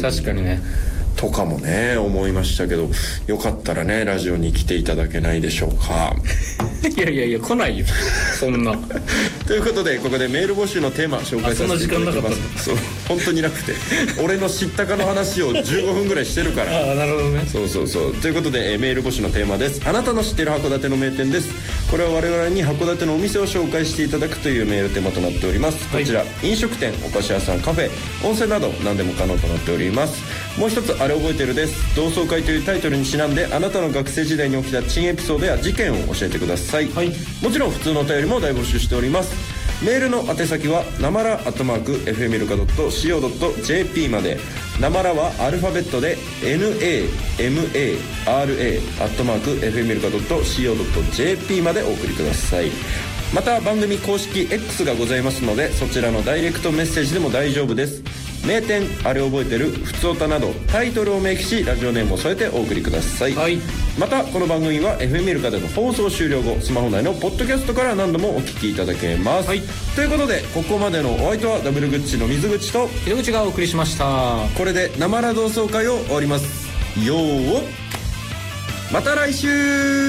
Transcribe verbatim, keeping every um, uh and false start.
確かにねとかもね思いましたけど、よかったらねラジオに来ていただけないでしょうか。 いやいやいや来ないよそんなということでここでメール募集のテーマ紹介させていただきます。そう本当になくて俺の知ったかの話をじゅうごふんぐらいしてるからああなるほどね。 そうそうそうということで、えー、メール募集のテーマです。あなたの知ってる函館の名店です。これは我々に函館のお店を紹介していただくというメールテーマとなっております。こちら、はい、飲食店、お菓子屋さん、カフェ、温泉など何でも可能となっております。もう一つあれ覚えてるです。同窓会というタイトルにちなんであなたの学生時代に起きた珍エピソードや事件を教えてください、はい、もちろん普通のお便りも大募集しております。メールの宛先はなまらアットマーク エフエムイルカドットシーオードットジェーピー まで。なまらはアルファベットで ナマラ アットマーク エフエムイルカドットシーオードットジェーピー までお送りください。また番組公式 X がございますのでそちらのダイレクトメッセージでも大丈夫です。名店、あれ覚えてる、ふつおたなどタイトルを明記しラジオネームを添えてお送りください、はい、またこの番組は エフエム イルカでの放送終了後スマホ内のポッドキャストから何度もお聞きいただけます、はい、ということでここまでのお相手はダブルグッチの水口と井口がお送りしました。 これでなまら同窓会を終わります。よーまた来週。